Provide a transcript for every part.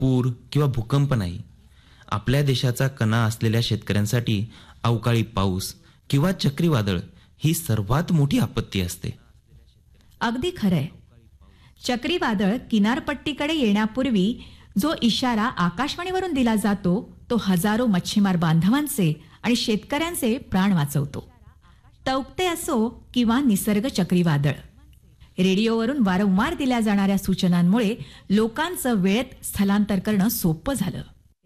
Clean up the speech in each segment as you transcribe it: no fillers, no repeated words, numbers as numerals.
पूर किंवा भूकंप नाही. आपल्या देशाचा कणा असलेल्या शेतकऱ्यांसाठी अवकाळी पाऊस किंवा चक्रीवादळ ही सर्वात मोठी आपत्ती असते. अगदी खरंय. चक्रीवादळ किनारपट्टीकडे येण्यापूर्वी जो इशारा आकाशवाणीवरून दिला जातो तो हजारो मच्छीमार बांधवांचे आणि शेतकऱ्यांचे प्राण वाचवतो. तौक्ते असो किंवा निसर्ग चक्रीवादळ, रेडिओवरून वारंवार दिल्या जाणाऱ्या सूचनांमुळे लोकांचं वेळेत स्थलांतर करणं सोपं झालं.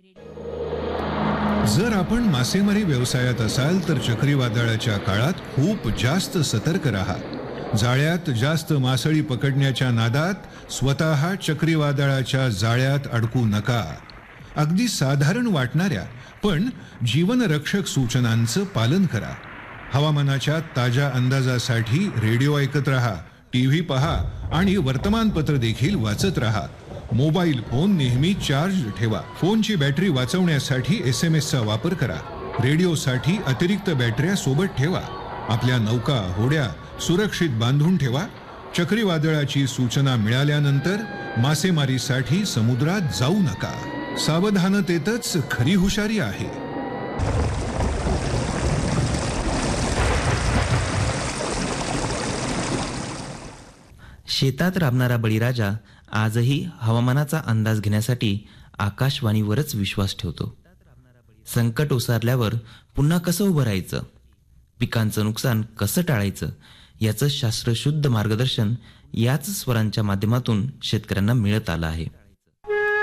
जर आपण मासेमारी व्यवसायात असाल तर चक्रीवादळाच्या काळात खूप जास्त सतर्क राहा. जाळ्यात जास्त मासळी पकडण्याच्या नादात स्वतः चक्रीवादळाच्या जाळ्यात अडकू नका. अगदी साधारण वाटणाऱ्या पण जीवनरक्षक सूचनांचं पालन करा. हवामानाच्या ताज्या अंदाजासाठी रेडिओ ऐकत रहा, टीव्ही पहा आणि वर्तमानपत्र देखील वाचत रहा. मोबाईल फोन नेहमी चार्ज ठेवा. फोनची बॅटरी वाचवण्यासाठी SMS चा वापर करा. रेडिओसाठी अतिरिक्त बॅटऱ्या सोबत ठेवा. आपल्या नौका होड्या सुरक्षित बांधून ठेवा. चक्रीवादळाची सूचना मिळाल्यानंतर मासेमारीसाठी समुद्रात जाऊ नका. सावधानतेतच खरी हुशारी आहे. शेतात राबणारा बळीराजा आजही हवामानाचा अंदाज घेण्यासाठी आकाशवाणीवरच विश्वास ठेवतो. संकट ओसारल्यावर पुन्हा कसं उभं राहायचं, पिकांचं नुकसान कसं टाळायचं याचं शास्त्रशुद्ध मार्गदर्शन याच स्वरांच्या माध्यमातून शेतकऱ्यांना मिळत आलं आहे.